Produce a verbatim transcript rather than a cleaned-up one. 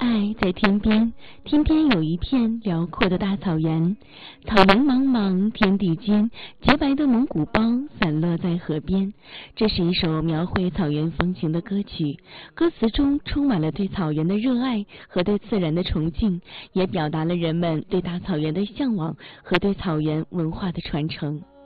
爱在天边，天边有一片辽阔的大草原，草原茫茫，天地间，洁白的蒙古包散落在河边。这是一首描绘草原风情的歌曲，歌词中充满了对草原的热爱和对自然的崇敬，也表达了人们对大草原的向往和对草原文化的传承。